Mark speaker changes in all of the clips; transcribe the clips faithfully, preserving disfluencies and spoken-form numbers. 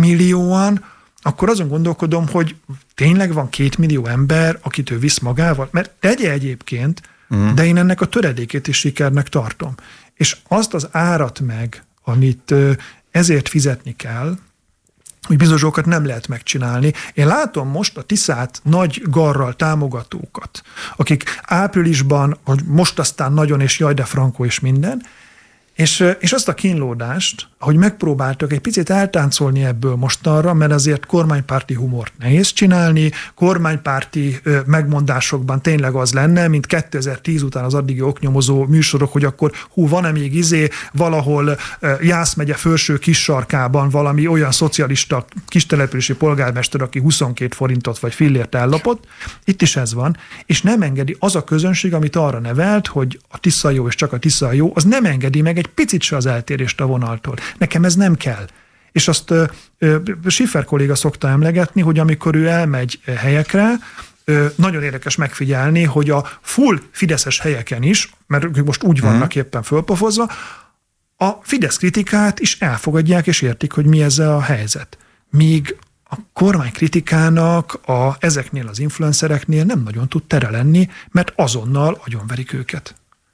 Speaker 1: millióan, akkor azon gondolkodom, hogy tényleg van két millió ember, akit ő visz magával, mert tegye egyébként, uh-huh. de én ennek a töredékét is sikernek tartom. És azt az árat meg, amit ezért fizetni kell, hogy bizonyos dolgokat nem lehet megcsinálni. Én látom most a Tiszát nagy garral támogatókat, akik áprilisban, hogy most aztán nagyon, és jaj, de frankó és minden, és, és azt a kínlódást, hogy megpróbáltak egy picit eltáncolni ebből mostanra, mert azért kormánypárti humort nehéz csinálni, kormánypárti ö, megmondásokban tényleg az lenne, mint kétezer-tíz után az addigi oknyomozó műsorok, hogy akkor hú, van-e még izé, valahol ö, Jász megye felső kis sarkában valami olyan szocialista kistelepülési polgármester, aki huszonkét forintot vagy fillért ellopott. Itt is ez van, és nem engedi az a közönség, amit arra nevelt, hogy a Tisza jó és csak a Tisza jó, az nem engedi meg egy picit se az eltérést a vonaltól. Nekem ez nem kell. És azt ö, ö, Schiffer kolléga szokta emlegetni, hogy amikor ő elmegy helyekre, ö, nagyon érdekes megfigyelni, hogy a full fideszes helyeken is, mert ők most úgy vannak hmm. éppen fölpofozva, a Fidesz kritikát is elfogadják és értik, hogy mi ez a helyzet. Míg a kormánykritikának a, ezeknél az influencereknél nem nagyon tud tere lenni, mert azonnal agyonverik őket.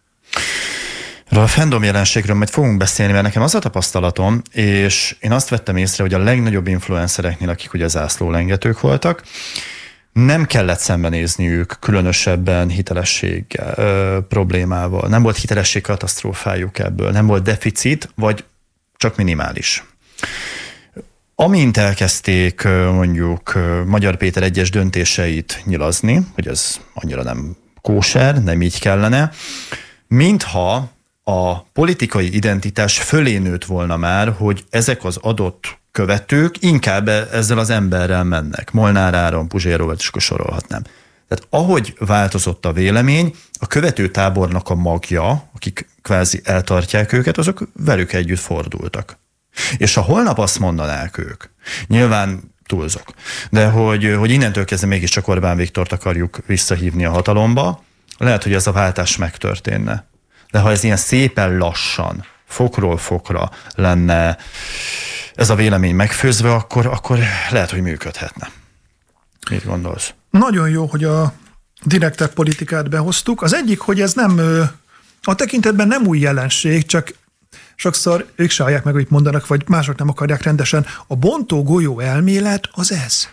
Speaker 2: A fandom jelenségről majd fogunk beszélni, mert nekem az a tapasztalatom, és én azt vettem észre, hogy a legnagyobb influencereknél, akik ugye zászlólengetők voltak, nem kellett szembenézniük különösebben hitelességgel, ö, problémával. Nem volt hitelesség katasztrófájuk ebből, nem volt deficit, vagy csak minimális. Amint elkezdték mondjuk Magyar Péter egyes döntéseit nyilazni, hogy ez annyira nem kóser, nem így kellene, mintha a politikai identitás fölé nőtt volna már, hogy ezek az adott követők inkább ezzel az emberrel mennek. Molnár Áron, Puzsér Robert, és akkor sorolhatnám. Tehát ahogy változott a vélemény, a követőtábornak a magja, akik kvázi eltartják őket, azok velük együtt fordultak. És ha holnap azt mondanák ők, nyilván túlzok, de hogy, hogy innentől kezdve mégiscsak Orbán Viktort akarjuk visszahívni a hatalomba, lehet, hogy ez a váltás megtörténne. De ha ez ilyen szépen lassan, fokról fokra lenne ez a vélemény megfőzve, akkor, akkor lehet, hogy működhetne. Mit gondolsz?
Speaker 1: Nagyon jó, hogy a direktebb politikát behoztuk. Az egyik, hogy ez nem, a tekintetben nem új jelenség, csak sokszor ők se hallják meg, hogy mondanak, vagy mások nem akarják rendesen. A bontó golyó elmélet az ez.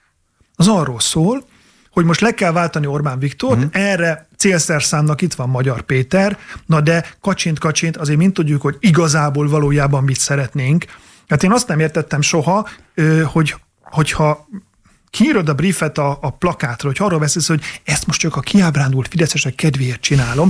Speaker 1: Az arról szól, hogy most le kell váltani Orbán Viktort, mm. erre célszerszámnak itt van Magyar Péter, na de kacsint-kacsint azért mind tudjuk, hogy igazából valójában mit szeretnénk. Hát én azt nem értettem soha, hogy, hogyha kiírod a briefet a, a plakátra, hogy arról beszélsz, hogy ezt most csak a kiábrándult fideszesek kedvéért csinálom,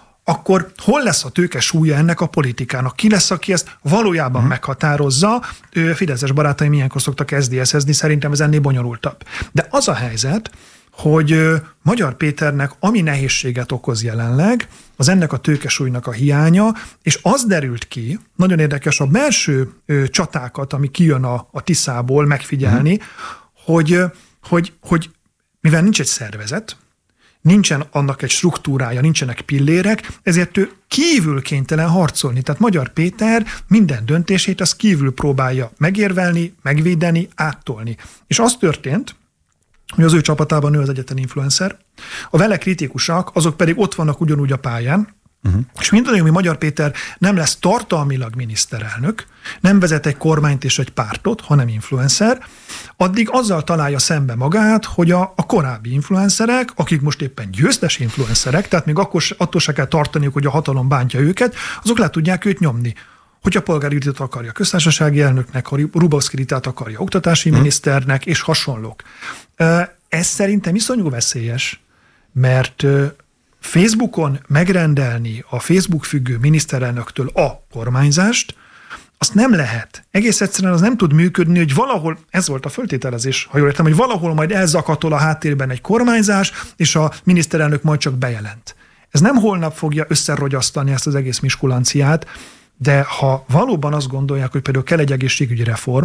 Speaker 1: akkor hol lesz a tőke súlya ennek a politikának? Ki lesz, aki ezt valójában mm. meghatározza? Fideszes barátaim ilyenkor szoktak es zé dé es-ezni, szerintem ez ennél bonyolultabb. De az a helyzet, hogy Magyar Péternek ami nehézséget okoz jelenleg, az ennek a tőkesúlynak a hiánya, és az derült ki, nagyon érdekes a belső csatákat, ami kijön a, a Tiszából megfigyelni, mm. hogy, hogy, hogy mivel nincs egy szervezet, nincsen annak egy struktúrája, nincsenek pillérek, ezért ő kívül kénytelen harcolni. Tehát Magyar Péter minden döntését az kívül próbálja megérvelni, megvédeni, áttolni. És az történt, hogy az ő csapatában ő az egyetlen influencer, a vele kritikusak, azok pedig ott vannak ugyanúgy a pályán, uh-huh. és mindannyian, hogy Magyar Péter nem lesz tartalmilag miniszterelnök, nem vezet egy kormányt és egy pártot, hanem influencer, addig azzal találja szembe magát, hogy a, a korábbi influencerek, akik most éppen győztes influencerek, tehát még akkor attól se kell tartaniuk, hogy a hatalom bántja őket, azok le tudják őt nyomni. Hogyha Polgár Juditot akarja köztársasági elnöknek, ha Rubovszki Ritát akarja oktatási hmm. miniszternek, és hasonlók. Ez szerintem iszonyú veszélyes, mert Facebookon megrendelni a Facebook függő miniszterelnöktől a kormányzást, azt nem lehet. Egész egyszerűen az nem tud működni, hogy valahol, ez volt a föltételezés, ha jól értem, hogy valahol majd elzakatol a háttérben egy kormányzás, és a miniszterelnök majd csak bejelent. Ez nem holnap fogja összerogyasztani ezt az egész miskulanciát, de ha valóban azt gondolják, hogy például kell egy egészségügyi reform,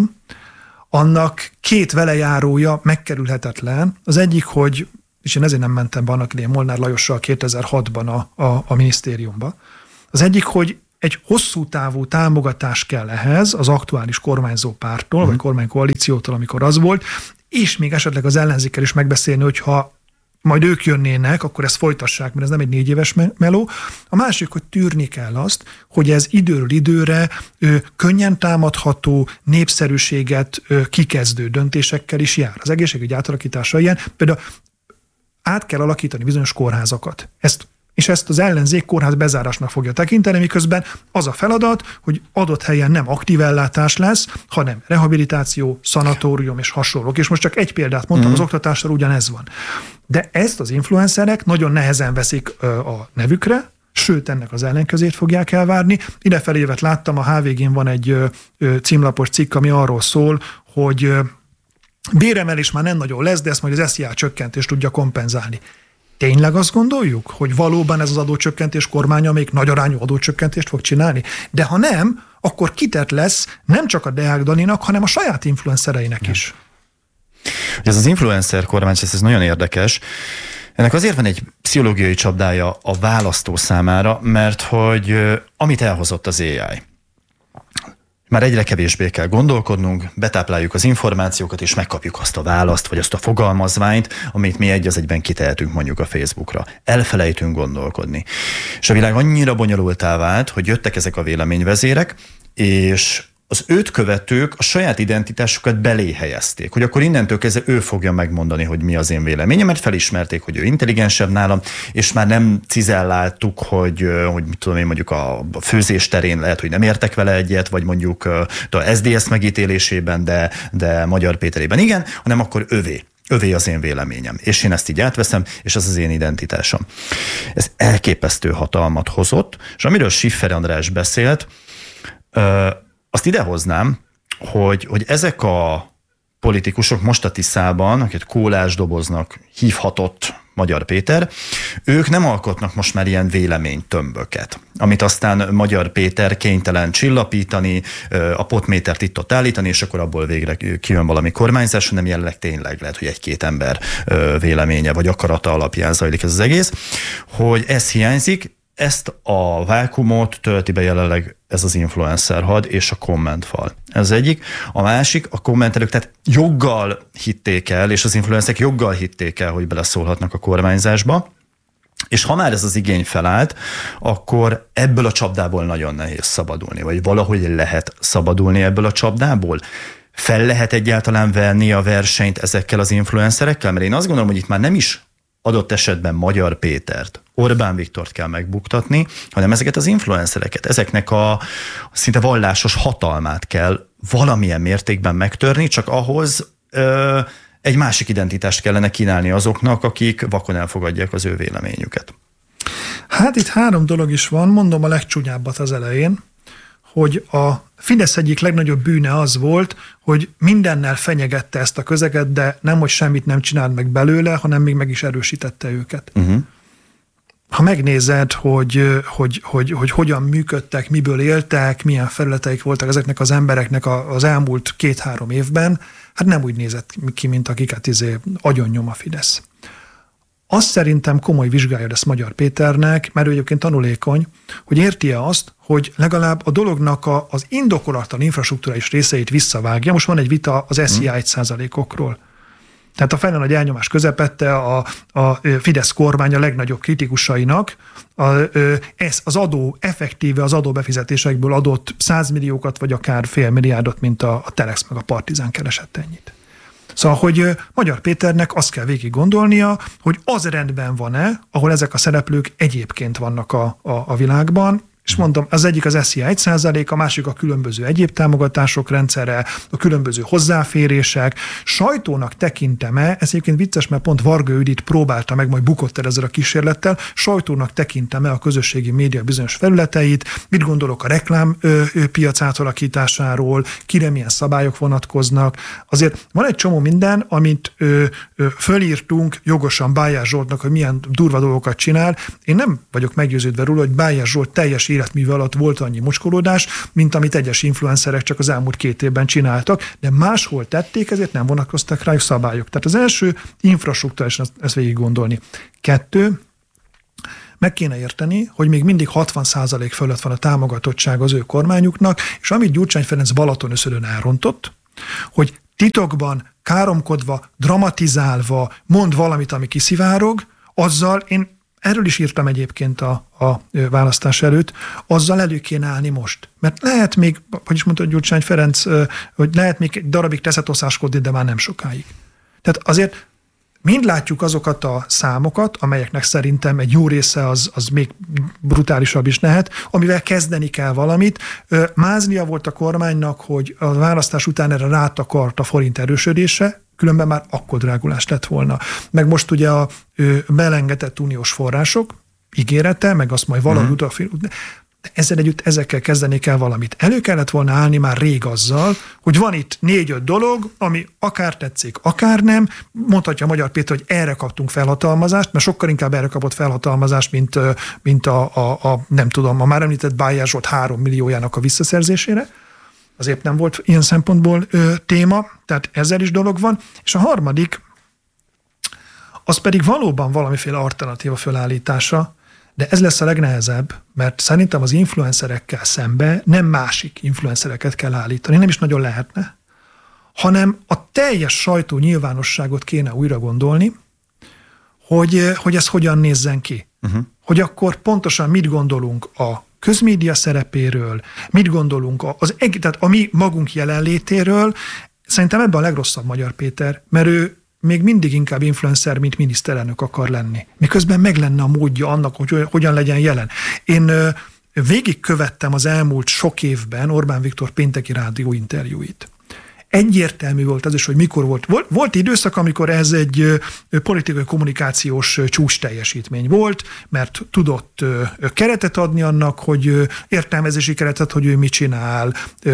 Speaker 1: annak két velejárója megkerülhetetlen. Az egyik, hogy, és én ezért nem mentem be annak idején Molnár Lajossal kétezer-hatban a, a, a minisztériumba, az egyik, hogy egy hosszú távú támogatás kell ehhez az aktuális kormányzó pártól, uh-huh. vagy kormánykoalíciótól, amikor az volt, és még esetleg az ellenzékkel is megbeszélni, hogyha majd ők jönnének, akkor ezt folytassák, mert ez nem egy négy éves meló. A másik, hogy tűrni kell azt, hogy ez időről időre ö, könnyen támadható, népszerűséget ö, kikezdő döntésekkel is jár. Az egészségügy átalakítása ilyen, például át kell alakítani bizonyos kórházakat. Ezt és ezt az ellenzék kórház bezárásnak fogja tekinteni, miközben az a feladat, hogy adott helyen nem aktív ellátás lesz, hanem rehabilitáció, szanatórium és hasonlók. És most csak egy példát mondtam, mm. az oktatással ugyanez van. De ezt az influencerek nagyon nehezen veszik a nevükre, sőt, ennek az ellenkezőjét fogják elvárni. Idefelé évet láttam, a há vé gén van egy címlapos cikk, ami arról szól, hogy béremelés már nem nagyon lesz, de ezt majd az es zé á csökkentést tudja kompenzálni. Tényleg azt gondoljuk, hogy valóban ez az adócsökkentés kormánya még nagy arányú adócsökkentést fog csinálni? De ha nem, akkor kitett lesz nem csak a Deák Daninak, hanem a saját influencereinek is.
Speaker 2: Ez az influencer kormány, ez nagyon érdekes. Ennek azért van egy pszichológiai csapdája a választó számára, mert hogy amit elhozott az á i, már egyre kevésbé kell gondolkodnunk, betápláljuk az információkat, és megkapjuk azt a választ, vagy azt a fogalmazványt, amit mi egy az egyben kitehetünk mondjuk a Facebookra. Elfelejtünk gondolkodni. És a világ annyira bonyolultá vált, hogy jöttek ezek a véleményvezérek, és az őt követők a saját identitásukat belé helyezték, hogy akkor innentől kezdve ő fogja megmondani, hogy mi az én véleményem, mert felismerték, hogy ő intelligensebb nálam, és már nem cizelláltuk, hogy, hogy mit tudom én, mondjuk a főzés terén lehet, hogy nem értek vele egyet, vagy mondjuk a es dé es megítélésében, de, de Magyar Péterében igen, hanem akkor övé. Övé az én véleményem, és én ezt így átveszem, és az az én identitásom. Ez elképesztő hatalmat hozott, és amiről Schiffer András beszélt, azt idehoznám, hogy, hogy ezek a politikusok most a Tiszában, akiket kólás doboznak hívhatott Magyar Péter, ők nem alkotnak most már ilyen véleménytömböket, amit aztán Magyar Péter kénytelen csillapítani, a potmétert itt-ott állítani, és akkor abból végre kijön valami kormányzás, hanem jelenleg tényleg lehet, hogy egy-két ember véleménye vagy akarata alapján zajlik ez az egész, hogy ez hiányzik. Ezt a vákumot tölti be jelenleg ez az influencer had és a kommentfal. Ez egyik. A másik, a kommentelők, tehát joggal hitték el, és az influencerek joggal hitték el, hogy beleszólhatnak a kormányzásba, és ha már ez az igény felállt, akkor ebből a csapdából nagyon nehéz szabadulni, vagy valahogy lehet szabadulni ebből a csapdából. Fel lehet egyáltalán venni a versenyt ezekkel az influencerekkel, mert én azt gondolom, hogy itt már nem is adott esetben Magyar Pétert, Orbán Viktort kell megbuktatni, hanem ezeket az influencereket, ezeknek a szinte vallásos hatalmát kell valamilyen mértékben megtörni, csak ahhoz ö, egy másik identitást kellene kínálni azoknak, akik vakon elfogadják az ő véleményüket.
Speaker 1: Hát itt három dolog is van, mondom a legcsúnyábbat az elején, hogy a Fidesz egyik legnagyobb bűne az volt, hogy mindennel fenyegette ezt a közeget, de nem, hogy semmit nem csinált meg belőle, hanem még meg is erősítette őket. Uh-huh. Ha megnézed, hogy, hogy, hogy, hogy hogyan működtek, miből éltek, milyen felületeik voltak ezeknek az embereknek az elmúlt két-három évben, hát nem úgy nézett ki, mint akiket izé agyonnyom a Fidesz. Azt szerintem komoly vizsgálja ezt Magyar Péternek, mert ő egyébként tanulékony, hogy érti-e azt, hogy legalább a dolognak a, az indokolatlan infrastruktúrális részeit visszavágja. Most van egy vita az es zé á egy százalékokról. Tehát a fejlen nagy elnyomás közepette a, a Fidesz kormány a legnagyobb kritikusainak a, ez az adó, effektíve az adóbefizetésekből adott százmilliókat, vagy akár fél milliárdot, mint a, a Telex meg a Partizán keresett ennyit. Szóval, hogy Magyar Péternek azt kell végig gondolnia, hogy az rendben van-e, ahol ezek a szereplők egyébként vannak a, a, a világban, és mondom, az egyik az es zé á egy százalék, a másik a különböző egyéb támogatások rendszere, a különböző hozzáférések. Sajtónak tekintem-e, ez egyébként vicces, mert pont Varga Judit próbálta meg, majd bukott el ezzel a kísérlettel, sajtónak tekintem-e a közösségi média bizonyos felületeit, mit gondolok a reklámpiac átalakításáról, kire milyen szabályok vonatkoznak. Azért van egy csomó minden, amit ö, ö, fölírtunk jogosan Bájár Zsoltnak, hogy milyen durva dolgokat csinál. Én nem vagyok meggyőződve róla, hogy Bájár Zsolt teljes életműve alatt volt annyi mocskolódás, mint amit egyes influencerek csak az elmúlt két évben csináltak, de máshol tették, ezért nem vonatkoztak rájuk szabályok. Tehát az első infrastruktúrás ezt végig gondolni. Kettő, meg kéne érteni, hogy még mindig hatvan százalék fölött van a támogatottság az ő kormányuknak, és amit Gyurcsány Ferenc Balatonösödön elrontott, hogy titokban, káromkodva, dramatizálva mond valamit, ami kiszivárog, azzal én erről is írtam egyébként a, a választás előtt, azzal elő kéne állni most. Mert lehet még, hogy is mondta Gyurcsány Ferenc, hogy lehet még egy darabig teszetoszáskodni, de már nem sokáig. Tehát azért mind látjuk azokat a számokat, amelyeknek szerintem egy jó része az, az még brutálisabb is lehet, amivel kezdeni kell valamit. Mázlia volt a kormánynak, hogy a választás után erre rátakart a forint erősödése, különben már akkor drágulás lett volna. Meg most ugye a belengetett uniós források ígérete, meg azt majd valahogy uh-huh. utána, de ezzel együtt ezekkel kezdeni kell valamit. Elő kellett volna állni már rég azzal, hogy van itt négy-öt dolog, ami akár tetszik, akár nem. Mondhatja Magyar Péter, hogy erre kaptunk felhatalmazást, mert sokkal inkább erre kapott felhatalmazást, mint, mint a, a, a, nem tudom, a már említett Bájer Zsolt három milliójának a visszaszerzésére. Azért nem volt ilyen szempontból ö, téma, tehát ezzel is dolog van. És a harmadik, az pedig valóban valamiféle alternatíva fölállítása, de ez lesz a legnehezebb, mert szerintem az influencerekkel szembe nem másik influencereket kell állítani, nem is nagyon lehetne, hanem a teljes sajtó nyilvánosságot kéne újra gondolni, hogy, hogy ez hogyan nézzen ki. Uh-huh. Hogy akkor pontosan mit gondolunk a közmédia szerepéről, mit gondolunk az, tehát a mi magunk jelenlétéről. Szerintem ebben a legrosszabb Magyar Péter, mert ő még mindig inkább influencer, mint miniszterelnök akar lenni. Miközben meg lenne a módja annak, hogy hogyan legyen jelen. Én végigkövettem az elmúlt sok évben Orbán Viktor pénteki rádió interjúit. Egyértelmű volt az is, hogy mikor volt. Volt, volt időszak, amikor ez egy politikai kommunikációs csúcs teljesítmény volt, mert tudott keretet adni annak, hogy értelmezési keretet, hogy ő mit csinál,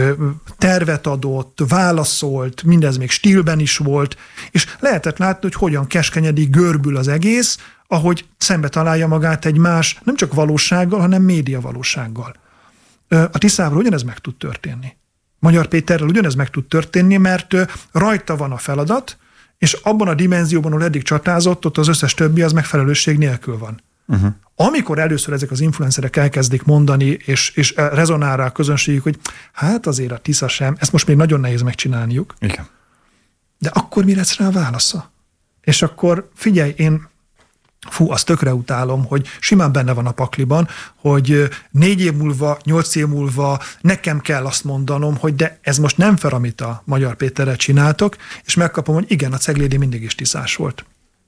Speaker 1: tervet adott, válaszolt, mindez még stílben is volt, és lehetett látni, hogy hogyan keskenyedik, görbül az egész, ahogy szembe találja magát egy más, nem csak valósággal, hanem média valósággal. A Tiszával ugyanez meg tud történni. Magyar Péterrel ugyanez meg tud történni, mert rajta van a feladat, és abban a dimenzióban, ahol eddig csatázott, ott az összes többi az megfelelősség nélkül van. Uh-huh. Amikor először ezek az influencerek elkezdik mondani, és, és rezonál rá a közönségük, hogy hát azért a Tisza sem, ezt most még nagyon nehéz megcsinálniuk.
Speaker 2: Igen.
Speaker 1: De akkor mi lesz rá a válasza? És akkor figyelj, én fú, azt tökre utálom, hogy simán benne van a pakliban, hogy négy év múlva, nyolc év múlva nekem kell azt mondanom, hogy de ez most nem fel, amit a Magyar Péterrel csináltok, és megkapom, hogy igen, a Ceglédi mindig is tiszás volt.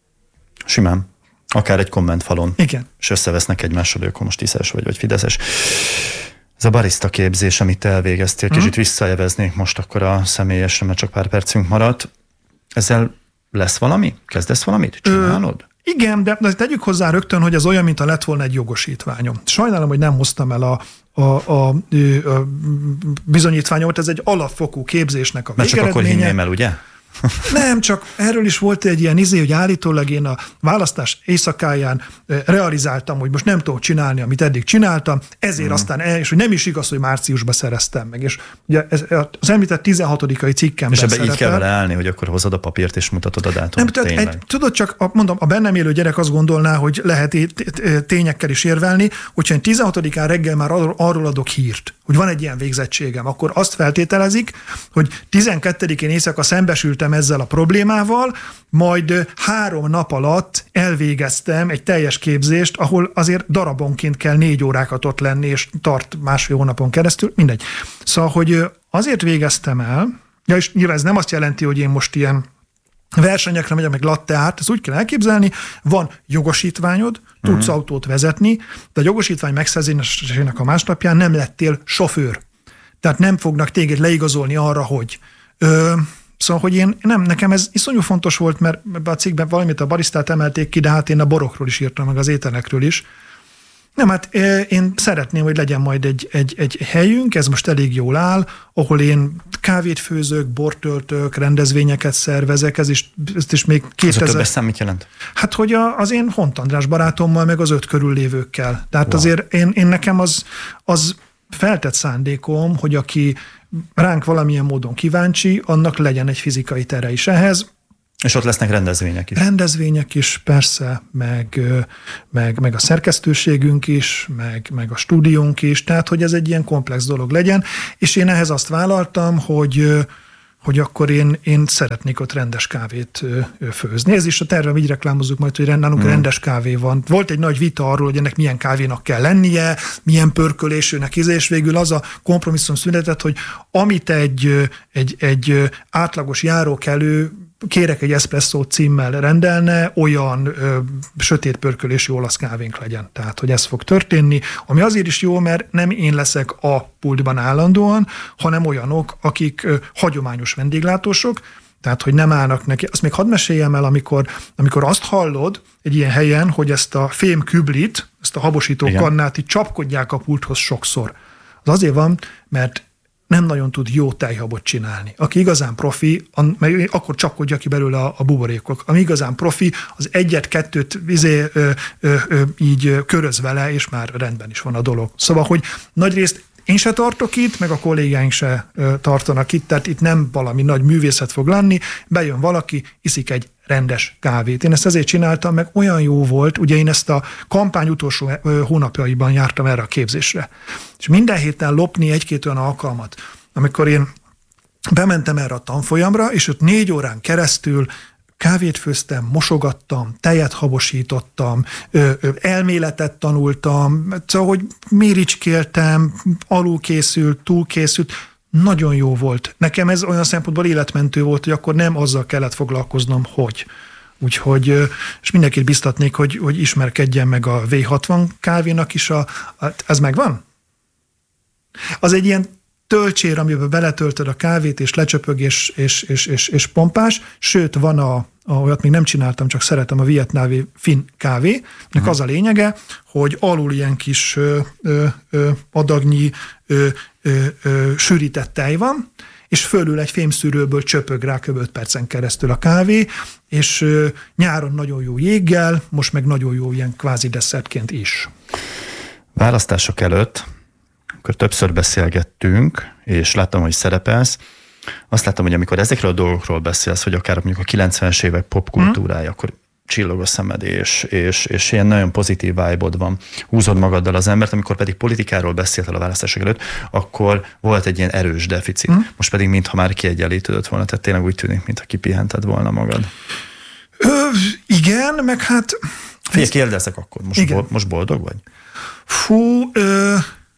Speaker 2: Simán. Akár egy kommentfalon.
Speaker 1: Igen.
Speaker 2: És összevesznek egymással, hogy akkor most tiszás vagy, vagy fideszes. Ez a barista képzés, amit elvégeztél, mm. kicsit visszajeleznék most akkor a személyesre, mert csak pár percünk maradt. Ezzel lesz valami? Kezdesz valamit? Csinálod? Ö-
Speaker 1: Igen, de, de tegyük hozzá rögtön, hogy ez olyan, mintha lett volna egy jogosítványom. Sajnálom, hogy nem hoztam el a, a, a, a bizonyítványomot, ez egy alapfokú képzésnek a végeredménye.
Speaker 2: Mert csak akkor hinném el, ugye?
Speaker 1: Nem, csak erről is volt egy ilyen izé, hogy állítólag én a választás éjszakáján realizáltam, hogy most nem tudok csinálni, amit eddig csináltam, ezért mm. aztán, el, és hogy nem is igaz, hogy márciusban szereztem meg. És ugye ez, az említett tizenhatodikai cikkemben
Speaker 2: és ebbe
Speaker 1: szerepel.
Speaker 2: így kell vele állni, hogy akkor hozod a papírt és mutatod a dátumot.
Speaker 1: Nem, tehát egy, tudod, csak mondom, a bennem élő gyerek azt gondolná, hogy lehet tényekkel is érvelni, hogyha én tizenhatodikán reggel már arról adok hírt, hogy van egy ilyen végzettségem, akkor azt feltételezik, hogy tizenkettedikén éjszaka szembesültem ezzel a problémával, majd három nap alatt elvégeztem egy teljes képzést, ahol azért darabonként kell négy órákat ott lenni, és tart másfél hónapon keresztül, mindegy. Szóval, hogy azért végeztem el, ja, és nyilván ez nem azt jelenti, hogy én most ilyen versenyekre megyek, meg latte át, ezt úgy kell elképzelni, van jogosítványod, tudsz uh-huh. autót vezetni, de a jogosítvány megszerzésének a másnapján nem lettél sofőr. Tehát nem fognak téged leigazolni arra, hogy... Ö, szóval, hogy én nem, nekem ez iszonyú fontos volt, mert ebben a cikkben valamit a baristát emelték ki, de hát én a borokról is írtam, meg az ételekről is. Nem, hát én szeretném, hogy legyen majd egy, egy, egy helyünk, ez most elég jól áll, ahol én kávét főzök, bort töltök, rendezvényeket szervezek, ez is, ezt is még kétezer... Ez a
Speaker 2: többes szám mit jelent?
Speaker 1: Hát, hogy a, az én Hont András barátommal, meg az öt körüllévőkkel. Tehát wow. azért én, én nekem az, az feltett szándékom, hogy aki ránk valamilyen módon kíváncsi, annak legyen egy fizikai tere is ehhez.
Speaker 2: És ott lesznek rendezvények is.
Speaker 1: Rendezvények is, persze, meg, meg, meg a szerkesztőségünk is, meg, meg a stúdiónk is, tehát hogy ez egy ilyen komplex dolog legyen, és én ehhez azt vállaltam, hogy hogy akkor én, én szeretnék ott rendes kávét főzni. Ez is a tervem, így reklámozzuk majd, hogy nálunk hmm. rendes kávé van. Volt egy nagy vita arról, hogy ennek milyen kávénak kell lennie, milyen pörkölésűnek, és végül az a kompromisszum született, hogy amit egy, egy, egy átlagos járókelő kérek egy eszpresszó címmel rendelne, olyan ö, sötét pörkölésű olasz kávénk legyen. Tehát, hogy ez fog történni, ami azért is jó, mert nem én leszek a pultban állandóan, hanem olyanok, akik ö, hagyományos vendéglátósok, tehát, hogy nem állnak neki. Azt még hadd meséljem el, amikor, amikor azt hallod egy ilyen helyen, hogy ezt a fém küblit, ezt a habosító Igen. kannát így csapkodják a pulthoz sokszor. Az azért van, mert nem nagyon tud jó tejhabot csinálni. Aki igazán profi, meg akkor csapkodja ki belőle a, a buborékok. Ami igazán profi, az egyet-kettőt izé, ö, ö, ö, így köröz vele, és már rendben is van a dolog. Szóval, hogy nagyrészt én se tartok itt, meg a kollégáink se ö, tartanak itt, tehát itt nem valami nagy művészet fog lenni, bejön valaki, iszik egy rendes kávét. Én ezt ezért csináltam, meg olyan jó volt, ugye én ezt a kampány utolsó hónapjaiban jártam erre a képzésre. És minden héten lopni egy-két olyan alkalmat, amikor én bementem erre a tanfolyamra, és ott négy órán keresztül kávét főztem, mosogattam, tejet habosítottam, elméletet tanultam, szóval, hogy méricskéltem, alulkészült, túlkészült, nagyon jó volt. Nekem ez olyan szempontból életmentő volt, hogy akkor nem azzal kellett foglalkoznom, hogy. Úgyhogy, és mindenkit biztatnék, hogy, hogy ismerkedjen meg a vé hatvan kávénak is. A, a, ez megvan? Az egy ilyen töltsér, amiben beletöltöd a kávét, és lecsöpög, és, és, és, és, és pompás. Sőt, van a, a, olyat még nem csináltam, csak szeretem a vietnámi finn kávé. Nek az a lényege, hogy alul ilyen kis ö, ö, ö, adagnyi ö, ö, ö, sűrített tej van, és fölül egy fémszűrőből csöpög rá kb. öt percen keresztül a kávé, és ö, nyáron nagyon jó jéggel, most meg nagyon jó ilyen kvázi desszertként is.
Speaker 2: Választások előtt, akkor többször beszélgettünk, és láttam, hogy szerepelsz. Azt láttam, hogy amikor ezekről a dolgokról beszélsz, hogy akár mondjuk a kilencvenes évek popkultúrája, mm. akkor csillog a szemed, és, és, és ilyen nagyon pozitív vibe-od van. Húzod magaddal az embert, amikor pedig politikáról beszéltél a választások előtt, akkor volt egy ilyen erős deficit. Mm. Most pedig mintha már kiegyenlítődött volna, tehát tényleg úgy tűnik, mintha kipihented volna magad.
Speaker 1: Ö, igen, meg hát...
Speaker 2: Figyelj, kérdezzek akkor, most, bo- most boldog vagy?
Speaker 1: Fú... Ö...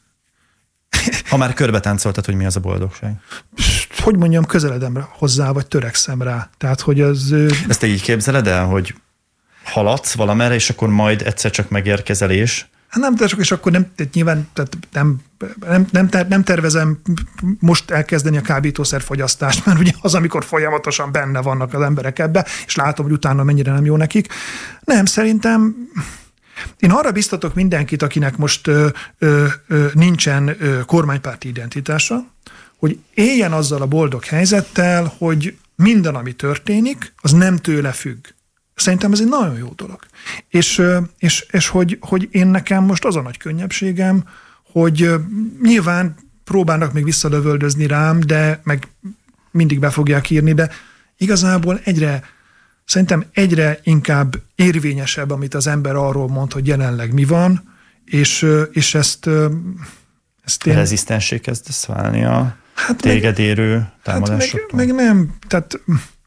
Speaker 2: Ha már körbe táncoltad, hogy mi az a boldogság?
Speaker 1: Hogy mondjam, közeledem hozzá, vagy törekszem rá. Tehát, hogy az...
Speaker 2: Ezt te így képzeled el, hogy haladsz valamerre, és akkor majd egyszer csak megérkezel, és...
Speaker 1: Hát nem, csak és akkor nem, tehát nyilván tehát nem, nem, nem, nem tervezem most elkezdeni a kábítószerfogyasztást, mert ugye az, amikor folyamatosan benne vannak az emberek ebbe, és látom, hogy utána mennyire nem jó nekik. Nem, szerintem... Én arra biztatok mindenkit, akinek most ö, ö, ö, nincsen ö, kormánypárti identitása, hogy éljen azzal a boldog helyzettel, hogy minden, ami történik, az nem tőle függ. Szerintem ez egy nagyon jó dolog. És, ö, és, és hogy, hogy én nekem most az a nagy könnyebbségem, hogy ö, nyilván próbálnak még visszalövöldözni rám, de meg mindig be fogják írni, de igazából egyre Szerintem egyre inkább érvényesebb, amit az ember arról mond, hogy jelenleg mi van, és, és ezt, ezt én...
Speaker 2: Rezisztensé kezdesz válni a hát téged meg, érő támadásoktól?
Speaker 1: Hát meg, meg nem, tehát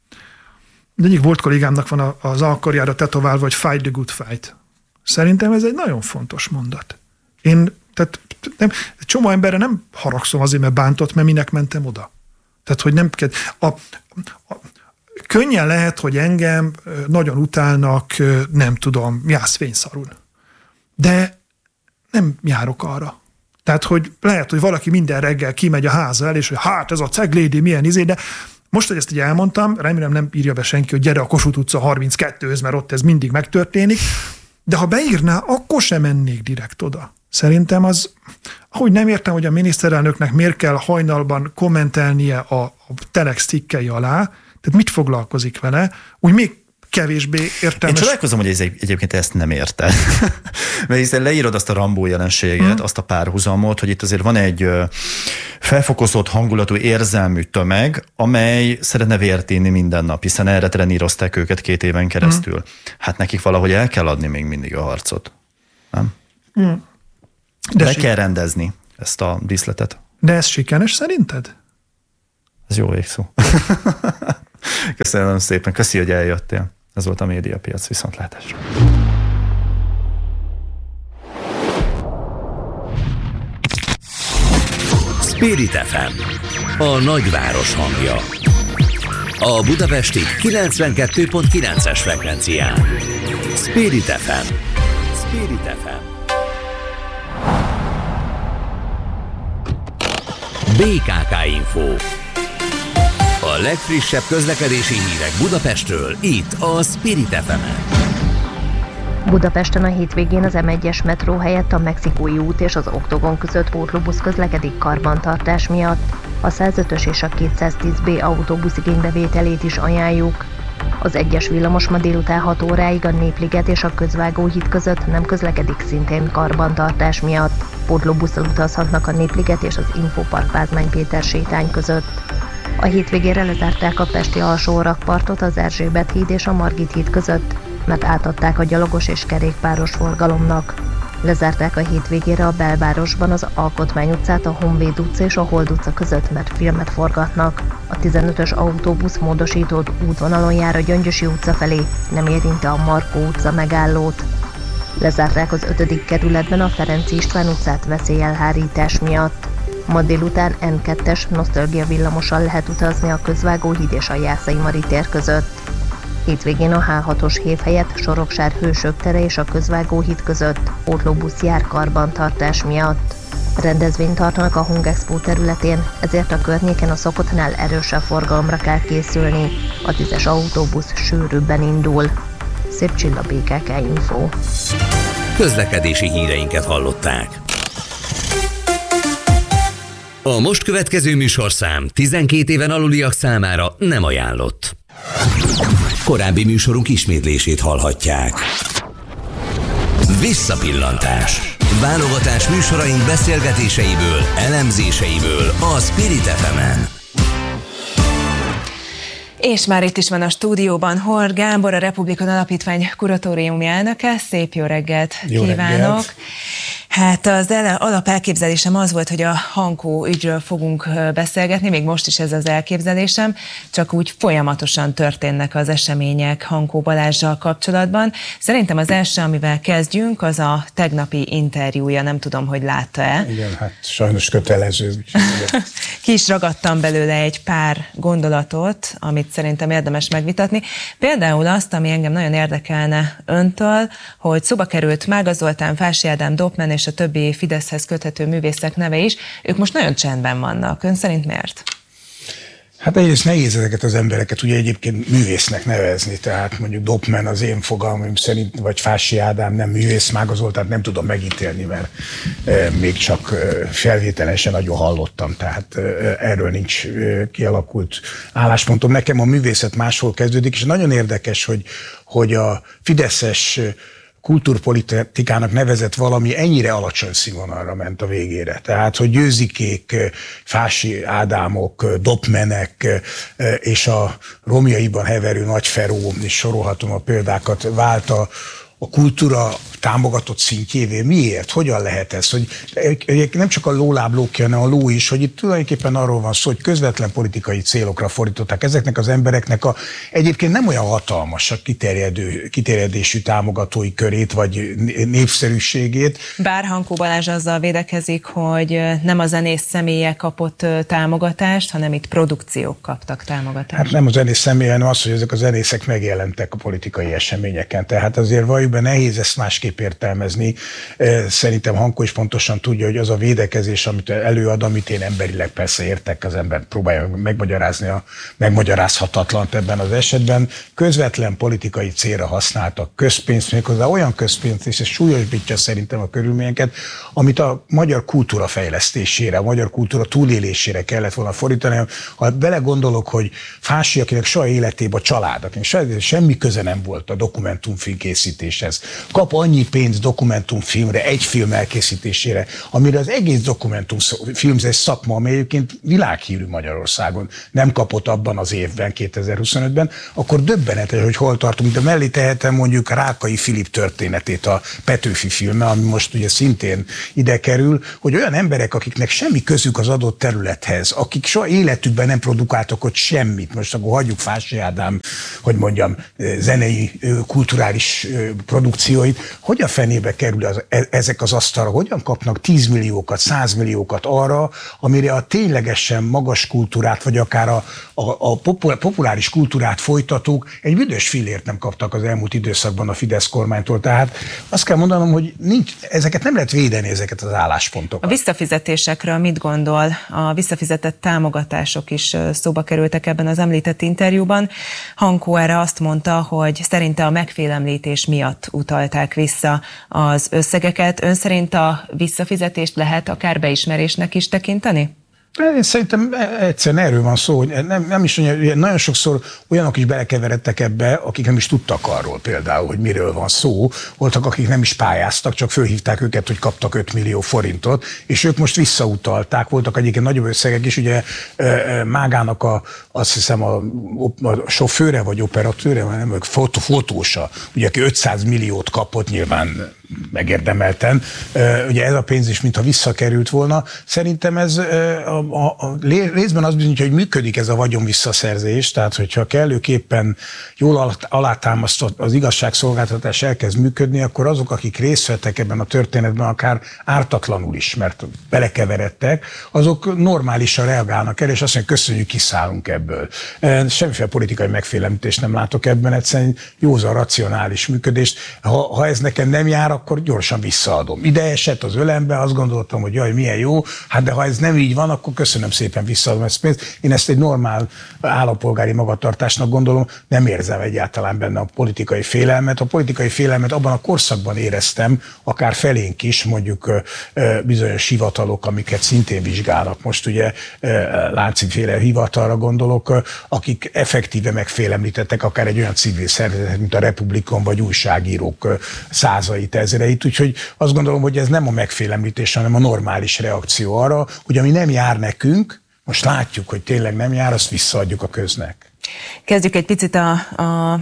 Speaker 1: egyik volt kollégámnak van az alkarjára tetoválva, hogy fight the good fight. Szerintem ez egy nagyon fontos mondat. Én, tehát nem, csomó emberre nem haragszom azért, mert bántott, mert minek mentem oda. Tehát, hogy nem kell... A, a, könnyen lehet, hogy engem nagyon utálnak, nem tudom, jászfényszarul. De nem járok arra. Tehát, hogy lehet, hogy valaki minden reggel kimegy a háza el, és hogy hát ez a ceglédi milyen izé, de most, hogy ezt így elmondtam, remélem nem írja be senki, hogy gyere a Kossuth utca harminckettőhöz, mert ott ez mindig megtörténik, de ha beírná, akkor sem mennék direkt oda. Szerintem az, ahogy nem értem, hogy a miniszterelnöknek miért kell hajnalban kommentelnie a, a Telex cikkei alá, tehát mit foglalkozik vele, úgy még kevésbé értelmes.
Speaker 2: Én csodálkozom, hogy ez egy, egyébként ezt nem érted. Mert hiszen leírod azt a Rambó jelenséget, mm. azt a párhuzamot, hogy itt azért van egy felfokozott hangulatú, érzelmű tömeg, amely szeretne vért inni minden nap, hiszen erre trenírozták őket két éven keresztül. Mm. Hát nekik valahogy el kell adni még mindig a harcot. Nem? Mm. De Le kell rendezni ezt a díszletet.
Speaker 1: De ez sikeres szerinted?
Speaker 2: Ez jó végszó. Köszönöm szépen, köszi, hogy eljöttél. Ez volt a Médiapiac, viszontlátásra.
Speaker 3: Spirit ef em, a nagyváros hangja. A budapesti kilencvenkettő pont kilences frekvencián. Spirit ef em. Spirit ef em. bé ká ká Info. A legfrissebb közlekedési hírek Budapestről, itt a Spirit ef em-en.
Speaker 4: Budapesten a hétvégén az em egyes metró helyett a Mexikói út és az Oktogon között pótlóbusz közlekedik karbantartás miatt. A százötös és a kétszáztíz bé autóbusz igénybevételét is ajánljuk. Az egyes villamos ma délután hat óráig a Népliget és a Közvágóhíd között nem közlekedik szintén karbantartás miatt. Pótlóbusszal utazhatnak a Népliget és az Infopark Pázmány Péter sétány között. A hétvégére lezárták a pesti alsó rakpartot az Erzsébet híd és a Margit híd között, mert átadták a gyalogos és kerékpáros forgalomnak. Lezárták a hétvégére a belvárosban az Alkotmány utcát, a Honvéd utca és a Hold utca között, mert filmet forgatnak. A tizenötös autóbusz módosított útvonalon jár a Gyöngyösi utca felé, nem érinti a Markó utca megállót. Lezárták az ötödik kerületben a Ferenc István utcát veszélyelhárítás miatt. Ma délután en kettes nosztalgia villamossal lehet utazni a Közvágóhíd és a Jászai Mari tér között. Hétvégén a há hatos hév helyett Soroksár Hősök tere és a Közvágóhíd között pótlóbusz jár karbantartás miatt. Rendezvényt tartanak a Hungexpo területén, ezért a környéken a szokottnál erősebb forgalomra kell készülni. A tízes autóbusz sűrűbben indul. Szép Csilla, bé ká ká Info.
Speaker 3: Közlekedési híreinket hallották. A most következő műsorszám tizenkét éven aluliak számára nem ajánlott. Korábbi műsorunk ismétlését hallhatják. Visszapillantás. Válogatás műsoraink beszélgetéseiből, elemzéseiből a Spirit ef em-en.
Speaker 5: És már itt is van a stúdióban Horn Gábor, a Republikon Alapítvány kuratóriumi elnöke. Szép jó reggelt jó kívánok! Reggelt. Hát az alapelképzelésem az volt, hogy a Hankó ügyről fogunk beszélgetni, még most is ez az elképzelésem, csak úgy folyamatosan történnek az események Hankó Balázssal kapcsolatban. Szerintem az első, amivel kezdjünk, az a tegnapi interjúja, nem tudom, hogy látta-e.
Speaker 6: Igen, hát sajnos kötelező.
Speaker 5: Ki is ragadtam belőle egy pár gondolatot, amit szerintem érdemes megvitatni. Például azt, ami engem nagyon érdekelne öntől, hogy szóba került Mága Zoltán, Fási Ádám, Doppmann és a többi Fideszhez köthető művészek neve is. Ők most nagyon csendben vannak. Ön szerint miért?
Speaker 6: Hát egyrészt nehéz ezeket az embereket ugye egyébként művésznek nevezni, tehát mondjuk Doppmann az én fogalmam szerint, vagy Fási Ádám nem művész, Mága Zoltánt nem tudom megítélni, mert e, még csak e, felvételesen nagyon hallottam, tehát e, erről nincs e, kialakult álláspontom. Nekem a művészet máshol kezdődik, és nagyon érdekes, hogy, hogy a fideszes kultúrpolitikának nevezett valami ennyire alacsony színvonalra ment a végére. Tehát, hogy Győzikék, Fási Ádámok, Doppmannek és a romjaiban heverő Nagy Feró, és sorolhatom a példákat, vált a, a kultúra támogatott szintjévé. Miért? Hogyan lehet ez? Hogy nem csak a lóláb ló ki, hanem a ló is, hogy itt tulajdonképpen arról van szó, hogy közvetlen politikai célokra fordították ezeknek az embereknek a egyébként nem olyan hatalmas a kiterjedő, kiterjedésű támogatói körét, vagy népszerűségét.
Speaker 5: Bár Hankó Balázs azzal védekezik, hogy nem a zenész személye kapott támogatást, hanem itt produkciók kaptak támogatást.
Speaker 6: Hát nem a zenész személye, hanem az, hogy ezek a zenészek megjelentek a politikai eseményeken. Tehát azért valljuk interjúban nehéz ezt másképp értelmezni. Szerintem Hankó is pontosan tudja, hogy az a védekezés, amit előad, amit én emberileg persze értek, az ember próbálja megmagyarázni a megmagyarázhatatlant ebben az esetben, közvetlen politikai célra használtak közpénzt, méghozzá olyan közpénzt, és ez súlyosbítja szerintem a körülményeket, amit a magyar kultúra fejlesztésére, a magyar kultúra túlélésére kellett volna fordítani. Ha belegondolok, hogy Fási, akinek soha életében a család, akinek semmi köze nem volt a dokumentumfilm készítéshez, kap annyi pénzt dokumentumfilmre, egy film elkészítésére, amire az egész dokumentumfilmzés szakma, amely egyébként világhírű Magyarországon, nem kapott abban az évben, kétezer-huszonötben, akkor döbbenetes, hogy hol tartunk. De mellé tehetem mondjuk Rákai Filip történetét, a Petőfi filme, ami most ugye szintén ide kerül, hogy olyan emberek, akiknek semmi közük az adott területhez, akik soha életükben nem produkáltak ott semmit, most akkor hagyjuk Fási Ádám, hogy mondjam, zenei, kulturális produkcióit, hogy a fenébe kerül az, ezek az asztalra, hogyan kapnak tízmilliókat, százmilliókat arra, amire a ténylegesen magas kultúrát, vagy akár a, a, a populáris kultúrát folytatók egy büdös fillért nem kaptak az elmúlt időszakban a Fidesz kormánytól. Tehát azt kell mondanom, hogy nincs, ezeket nem lehet védeni, ezeket az álláspontokat.
Speaker 5: A visszafizetésekről mit gondol? A visszafizetett támogatások is szóba kerültek ebben az említett interjúban. Hankó erre azt mondta, hogy szerinte a megfélemlítés miatt utalták vissza az összegeket. Ön szerint a visszafizetést lehet akár beismerésnek is tekinteni?
Speaker 6: Én szerintem egyszerűen erről van szó, hogy nem, nem is mondja, nagyon sokszor olyanok is belekeveredtek ebbe, akik nem is tudtak arról például, hogy miről van szó. Voltak, akik nem is pályáztak, csak fölhívták őket, hogy kaptak öt millió forintot, és ők most visszautalták. Voltak egyébként nagyobb összegek is, ugye Mágának a, azt hiszem a, a sofőre vagy operatőre, vagy nem, fotó, fotósa, ugye aki ötszáz milliót kapott, nyilván megérdemelten. Ugye ez a pénz is, mintha visszakerült volna. Szerintem ez a, a, a részben az bizonyítja, hogy működik ez a vagyon visszaszerzés, tehát hogyha kellőképpen jól alátámasztott az igazságszolgáltatás elkezd működni, akkor azok, akik részt vettek ebben a történetben, akár ártatlanul is, mert belekeveredtek, azok normálisan reagálnak el, és azt mondják, köszönjük, kiszállunk ebből. Semmiféle politikai megfélemlítést nem látok ebben, egyszerűen józan, racionális működést. Ha, ha ez nekem nem jár, akkor gyorsan visszaadom. Ide esett az ölembe, azt gondoltam, hogy jaj, milyen jó, hát de ha ez nem így van, akkor köszönöm szépen, visszaadom ezt pénzt. Én ezt egy normál állampolgári magatartásnak gondolom, nem érzem egyáltalán benne a politikai félelmet. A politikai félelmet abban a korszakban éreztem, akár felénk is, mondjuk bizonyos hivatalok, amiket szintén vizsgálnak. Most ugye Lánchíd-féle hivatalra gondolok, akik effektíve megfélemlítettek akár egy olyan civil szervezetet, mint a Republikon, vagy újságírók százait, ezreit, úgyhogy azt gondolom, hogy ez nem a megfélemlítés, hanem a normális reakció arra, hogy ami nem jár nekünk, most látjuk, hogy tényleg nem jár, azt visszaadjuk a köznek.
Speaker 5: Kezdjük egy picit a, a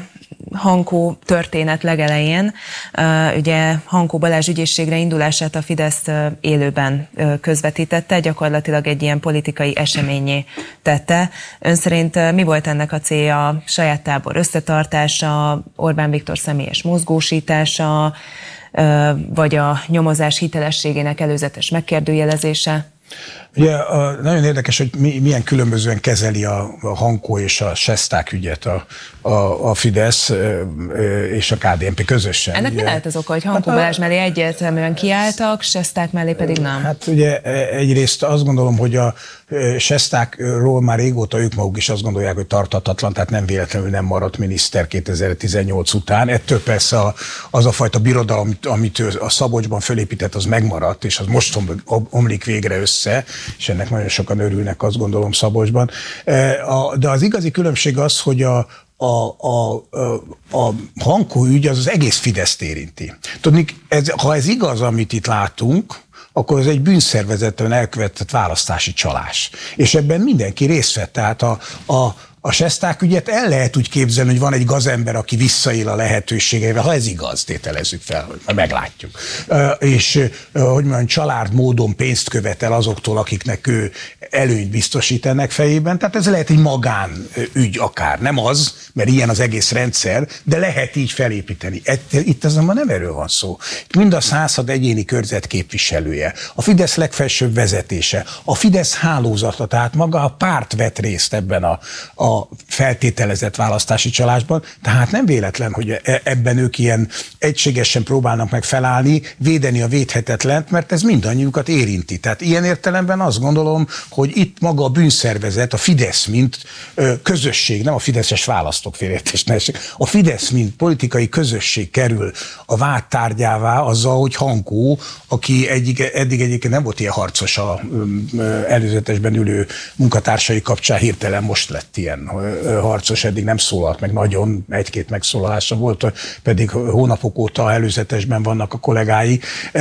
Speaker 5: Hankó történet legelején. Uh, ugye Hankó Balázs ügyészségre indulását a Fidesz uh, élőben uh, közvetítette, gyakorlatilag egy ilyen politikai eseményé tette. Ön szerint uh, mi volt ennek a célja? A saját tábor összetartása, Orbán Viktor személyes mozgósítása, uh, vagy a nyomozás hitelességének előzetes megkérdőjelezése?
Speaker 6: Ugye a, nagyon érdekes, hogy mi, milyen különbözően kezeli a, a Hankó és a Sesták ügyet a, a, a Fidesz és a ká dé en pé közösen.
Speaker 5: Ennek ugye mi lehet az oka, hogy Hankó Balázs mellé egyértelműen kiálltak, Sesták mellé pedig nem?
Speaker 6: Hát ugye egyrészt azt gondolom, hogy a Sestákról már régóta ők maguk is azt gondolják, hogy tarthatatlan, tehát nem véletlenül nem maradt miniszter kétezer-tizennyolc után. Ettől persze a, az a fajta birodalom, amit ő a Szabolcsban fölépített, az megmaradt, és az most omlik végre össze, és ennek nagyon sokan örülnek, azt gondolom, Szabolcsban. De az igazi különbség az, hogy a A, a, a Hankó ügy az az egész Fideszt érinti. Tudni, ez, ha ez igaz, amit itt látunk, akkor ez egy bűnszervezetten elkövetett választási csalás. És ebben mindenki részt vett. Tehát a, a, a Sesták ügyet el lehet úgy képzelni, hogy van egy gazember, aki visszaél a lehetőségeivel, ha ez igaz, tételezzük fel, hogy meglátjuk. És hogy mondjam, család módon pénzt követel azoktól, akiknek ő előnyt biztosít ennek fejében. Tehát ez lehet egy magánügy akár. Nem az, mert ilyen az egész rendszer, de lehet így felépíteni. Itt azonban nem erről van szó. Mind a század egyéni körzet képviselője, a Fidesz legfelsőbb vezetése, a Fidesz hálózata, tehát maga a párt vett részt ebben a, a a feltételezett választási csalásban, tehát nem véletlen, hogy ebben ők ilyen egységesen próbálnak meg felállni, védeni a védhetetlent, mert ez mindannyiukat érinti. Tehát ilyen értelemben azt gondolom, hogy itt maga a bűnszervezet, a Fidesz, mint közösség, nem a fideszes választók félreértés ne essék, a Fidesz, mint politikai közösség kerül a vád tárgyává azzal, hogy Hankó, aki egyik, eddig egyébként nem volt ilyen harcos a előzetesben ülő munkatársai kapcsán, hirtelen most lett ilyen harcos, eddig nem szólalt meg nagyon, egy-két megszólalása volt, pedig hónapok óta előzetesben vannak a kollégái,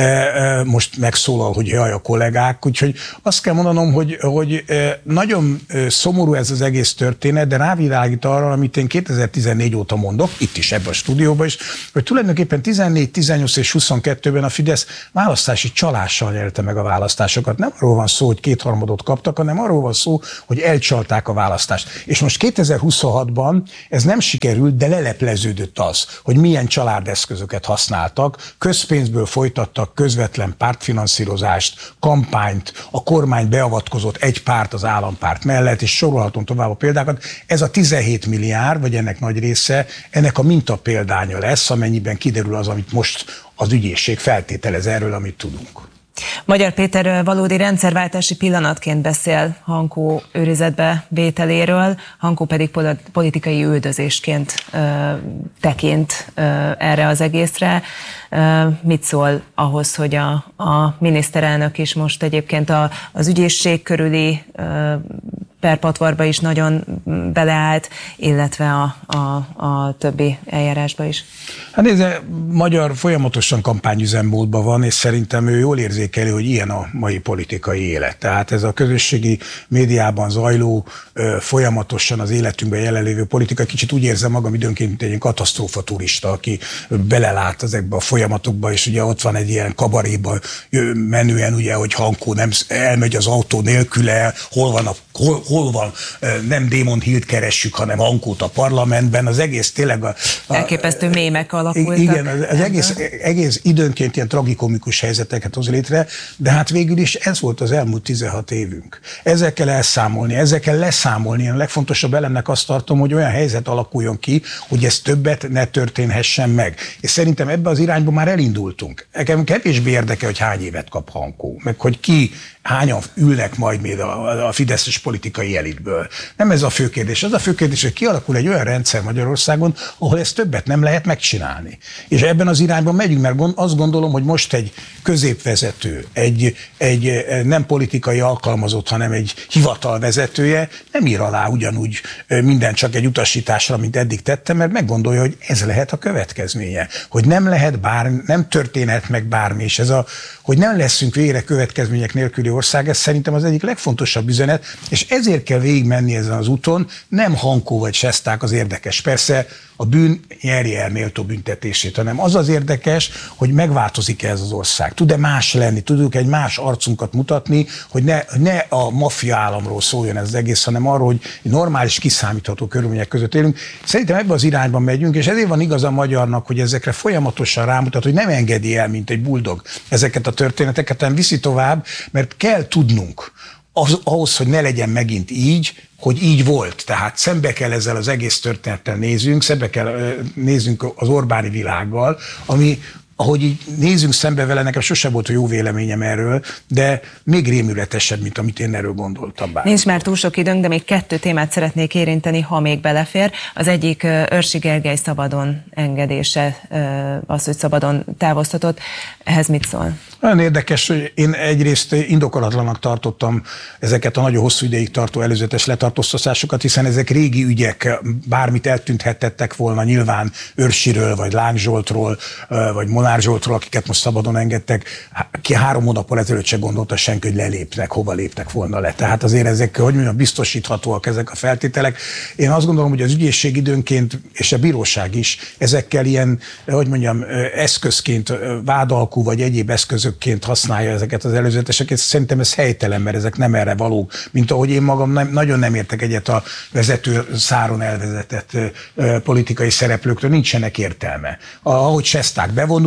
Speaker 6: most megszólal, hogy jaj, a kollégák, úgyhogy azt kell mondanom, hogy, hogy nagyon szomorú ez az egész történet, de rávilágít arra, amit én kétezer-tizennégy óta mondok, itt is ebben a stúdióban is, hogy tulajdonképpen tizennégy, tizennyolc és huszonkettőben a Fidesz választási csalással nyelte meg a választásokat. Nem arról van szó, hogy kétharmadot kaptak, hanem arról van szó, hogy elcsalták a választást. És most kétezer-huszonhatban ez nem sikerült, de lelepleződött az, hogy milyen családeszközöket használtak, közpénzből folytattak közvetlen pártfinanszírozást, kampányt, a kormány beavatkozott egy párt az állampárt mellett, és sorolhatom tovább a példákat. Ez a tizenhét milliárd, vagy ennek nagy része, ennek a mintapéldánya lesz, amennyiben kiderül az, amit most az ügyészség feltételez erről, amit tudunk.
Speaker 5: Magyar Péter valódi rendszerváltási pillanatként beszél Hankó őrizetbe vételéről, Hankó pedig politikai üldözésként ö, tekint ö, erre az egészre. Ö, mit szól ahhoz, hogy a, a miniszterelnök is most egyébként a, az ügyészség körüli ö, perpatvarba is nagyon beleállt, illetve a, a, a többi eljárásba is?
Speaker 6: Hát nézze, Magyar folyamatosan kampányüzemmódban van, és szerintem ő jól érzékeli, hogy ilyen a mai politikai élet. Tehát ez a közösségi médiában zajló, folyamatosan az életünkben jelenlévő politika, kicsit úgy érzem magam időnként, mint egy ilyen katasztrófa turista, aki belelát ezekbe a folyamatokba, és ugye ott van egy ilyen kabaréba menően, ugye, hogy Hankó nem elmegy az autó nélküle, hol van a hol, hol van, nem Démon Hilt keressük, hanem Hankót a parlamentben, az egész tényleg a... a
Speaker 5: elképesztő mémek alakultak.
Speaker 6: Igen, az, az egész, egész időnként ilyen tragikomikus helyzeteket hoz létre, de hát végül is ez volt az elmúlt tizenhat évünk. Ezzel kell elszámolni, ezzel kell leszámolni. Én a legfontosabb elemnek azt tartom, hogy olyan helyzet alakuljon ki, hogy ez többet ne történhessen meg. És szerintem ebbe az irányba már elindultunk. Nekem kevésbé érdekel, hogy hány évet kap Hankó, meg hogy ki, hányan ülnek majd még a, a fideszes politikai elitből. Nem ez a fő kérdés. Az a fő kérdés, hogy kialakul egy olyan rendszer Magyarországon, ahol ezt többet nem lehet megcsinálni. És ebben az irányban megyünk, mert azt gondolom, hogy most egy középvezető, egy, egy nem politikai alkalmazott, hanem egy hivatalvezetője nem ír alá ugyanúgy minden csak egy utasításra, mint eddig tette, mert meggondolja, hogy ez lehet a következménye. Hogy nem lehet bármi, nem történhet meg bármi, és ez a, hogy nem leszünk végre következmények nélküli ország, ez szerintem az egyik legfontosabb üzenet, és ezért kell végigmenni ezen az úton, nem Hankó vagy Sesták az érdekes. Persze a bűn nyerje el méltó büntetését, hanem az az érdekes, hogy megváltozik ez az ország. Tud-e más lenni? Tudjuk egy más arcunkat mutatni, hogy ne, ne a maffia államról szóljon ez az egész, hanem arról, hogy normális, kiszámítható körülmények között élünk. Szerintem ebbe az irányban megyünk, és ezért van igaz a magyarnak, hogy ezekre folyamatosan rámutat, hogy nem engedi el, mint egy buldog ezeket a történeteket, hanem viszi tovább, mert kell tudnunk, Az, ahhoz, hogy ne legyen megint így, hogy így volt. Tehát szembe kell ezzel az egész történettel nézzünk, szembe kell nézzünk az Orbáni világgal, ami, ahogy így nézzünk szembe vele, nekem sosem volt jó véleményem erről, de még rémületesebb, mint amit én erről gondoltam bár.
Speaker 5: Nincs már túl sok időnk, de még kettő témát szeretnék érinteni, ha még belefér. Az egyik Őrsi Gergely szabadon engedése, az, hogy szabadon távoztatott. Ehhez mit szól?
Speaker 6: Nagyon érdekes, hogy én egyrészt indokolatlanak tartottam ezeket a nagyon hosszú ideig tartó előzetes letartóztatásokat, hiszen ezek régi ügyek, bármit eltűnhettettek volna nyilván Őrsiről, vagy Láng Zsoltról, vagy Molnár Zsoltról, akiket most szabadon engedtek, ki három hónappal ezelőtt se gondolta senki, hogy lelépnek, hova léptek volna le. Tehát azért ezek, hogy mondjam, biztosíthatóak ezek a feltételek. Én azt gondolom, hogy az ügyészség időnként, és a bíróság is ezekkel ilyen, hogy mondjam, eszközként, vádalkú vagy egyéb eszközökként használja ezeket az előzeteseket. Szerintem ez helytelen, mert ezek nem erre valók. Mint ahogy én magam nem, nagyon nem értek egyet a vezető száron elvezetett politikai szereplőktől, nincsenek értelme. Ahogy Sesták bevonul,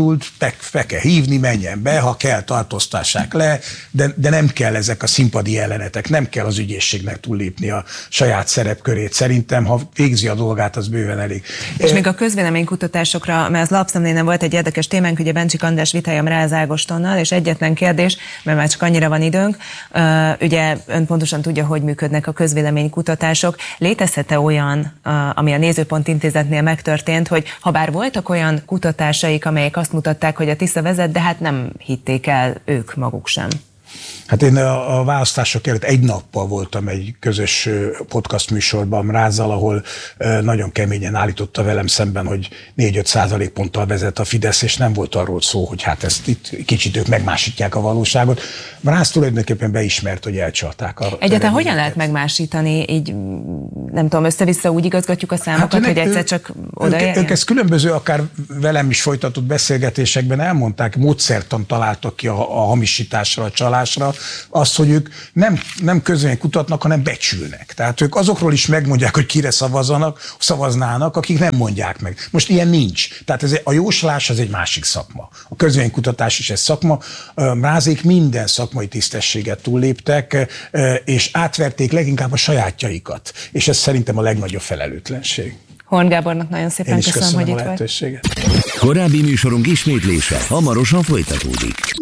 Speaker 6: fordult, be, be kell hívni, menjen be, ha kell, tartóztassák le, de, de nem kell ezek a színpadi jelenetek, nem kell az ügyészségnek túllépni a saját szerepkörét. Szerintem, ha végzi a dolgát, az bőven elég.
Speaker 5: És e... még a közvéleménykutatásokra, mert az lapszemlénen volt egy érdekes témánk, ugye Bencsik András vitája Mráz Ágostonnal, és egyetlen kérdés, mert már csak annyira van időnk, ugye ön pontosan tudja, hogy működnek a közvéleménykutatások. Létezhet-e olyan, ami a Nézőpont Intézetnél megtörtént, hogy ha bár voltak olyan kutatásaik, amelyek azt mutatták, hogy a Tisza vezet, de hát nem hitték el ők maguk sem?
Speaker 6: Hát én a, a választások előtt egy nappal voltam egy közös podcast műsorban Mrázzal, ahol nagyon keményen állította velem szemben, hogy négy-öt százalékponttal vezet a Fidesz, és nem volt arról szó, hogy hát ezt itt kicsit ők megmásítják a valóságot. Mráz tulajdonképpen beismert, hogy elcsalták.
Speaker 5: Egyáltalán hogyan lehet megmásítani, így nem tudom, össze-vissza úgy igazgatjuk a számokat, hát, hogy egyszer ő, csak odaérjen?
Speaker 6: Ők, ők ezt különböző, akár velem is folytatott beszélgetésekben elmondták, módszertan találtak ki a, a hamisításra, a csalásra, azt, hogy ők nem, nem közvéleményt kutatnak, hanem becsülnek. Tehát ők azokról is megmondják, hogy kire szavazzanak, szavaznának, akik nem mondják meg. Most ilyen nincs. Tehát ez, a jóslás az egy másik szakma. A közvéleménykutatás is egy szakma. Mrázék minden szakmai tisztességet túlléptek, és átverték leginkább a sajátjaikat. És ez szerintem a legnagyobb felelőtlenség.
Speaker 5: Horn Gábornak nagyon szépen
Speaker 6: köszönöm,
Speaker 5: köszönöm, hogy
Speaker 6: itt
Speaker 5: volt.
Speaker 3: Korábbi műsorunk ismétlése hamarosan folytatódik.